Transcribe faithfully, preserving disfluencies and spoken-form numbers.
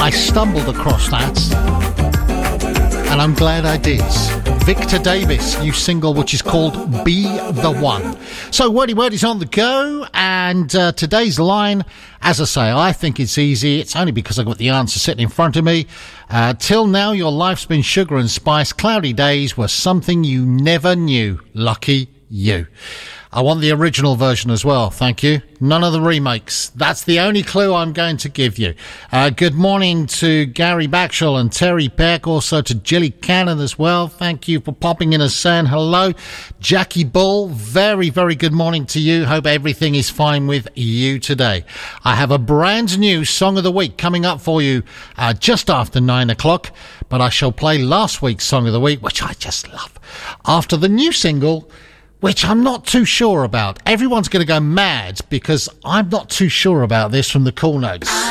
I stumbled across that, and I'm glad I did. Victor Davis, new single which is called Be The One. So Wordy Wordy's on the go, and uh, today's line, as I say, I think it's easy. It's only because I've got the answer sitting in front of me. Uh, till now your life's been sugar and spice. Cloudy days were something you never knew. Lucky you. I want the original version as well, thank you. None of the remakes. That's the only clue I'm going to give you. Uh, good morning to Gary Backshall and Terry Peck, also to Jilly Cannon as well. Thank you for popping in and saying hello. Jackie Bull, very, very good morning to you. Hope everything is fine with you today. I have a brand new Song of the Week coming up for you uh, just after nine o'clock, but I shall play last week's Song of the Week, which I just love, after the new single, which I'm not too sure about. Everyone's going to go mad because I'm not too sure about this from the Cool Notes.